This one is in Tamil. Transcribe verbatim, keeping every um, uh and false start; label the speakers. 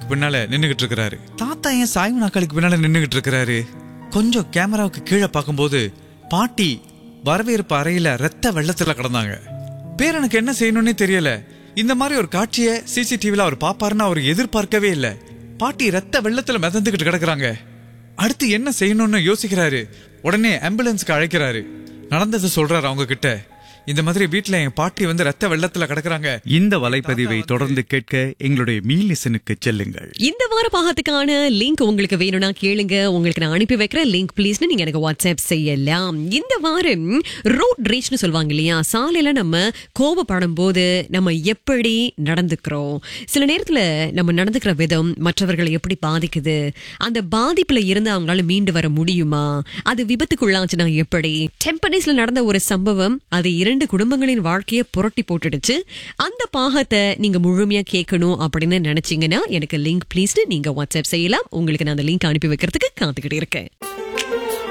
Speaker 1: நாக்காளிக்கு பின்னால நின்னுகிட்டு இருக்கிறாரு. தாத்தா ஏன் சாய்வு நாக்காளிக்கு பின்னால நின்னுகிட்டு இருக்கிறாரு? கொஞ்சம் கேமராவுக்கு கீழே பார்க்கும்போது பாட்டி வரவேற்பு அறையில ரத்த வெள்ளத்துல கிடந்தாங்க. பேரனுக்கு என்ன செய்யணும்னே தெரியல. இந்த மாதிரி ஒரு காட்சியை சிசிடிவில அவர் பாப்பாருன்னு அவர் எதிர்பார்க்கவே இல்லை. பாட்டி ரத்த வெள்ளத்துல மிதந்துகிட்டு கிடக்குறாங்க. அடுத்து என்ன செய்யணும்னு யோசிக்கிறாரு. உடனே ஆம்புலன்ஸ்க்கு அழைக்கிறாரு. நடந்தது சொல்றாரு அவங்க கிட்ட. இந்த மாதிரி வீட்டுல என் பாட்டி வந்து ரத்த வெள்ளத்துல கிடக்குறாங்க.
Speaker 2: இந்த வலைப்பதிவை தொடர்ந்து கேட்க எங்களுடைய மீலிசனுக்கு செல்லுங்கள்.
Speaker 3: இந்த வார பாகத்துக்கான லிங்க் உங்களுக்கு வேணும்னா கேளுங்க. உங்களுக்கு நான் அனுப்பி வைக்கிற லிங்க் ப்ளீஸ்னு நீங்க எனக்கு வாட்ஸ்அப் செய்யலாம். இந்த வாரம் ரோட் ரேஜ்னு சொல்லுவாங்க இல்லையா, சாலையில நம்ம கோபப்படும் போது நம்ம எப்படி நடந்துக்கிறோம், சில நேரத்துல நம்ம நடந்துக்கிற விதம் மற்றவர்களை எப்படி பாதிக்குது, அந்த பாதிப்புல இருந்து அவங்களால மீண்டு வர முடியுமா, அது விபத்துக்குள்ளாச்சுன்னா எப்படி. டெம்பனீஸ்ல நடந்த ஒரு சம்பவம் அது இரண்டு குடும்பங்களின் வாழ்க்கையை புரட்டி போட்டுடுச்சு. அந்த பாகத்தை நீங்க முழுமையா கேட்கணும் அப்படின்னு நினைச்சீங்கன்னா எனக்கு லிங்க் ப்ளீஸ் நீங்க வாட்ஸ்அப் செய்யலாம். உங்களுக்கு நான் அந்த லிங்க் அனுப்பி வைக்கிறதுக்கு காத்துக்கிட்டு இருக்கேன்.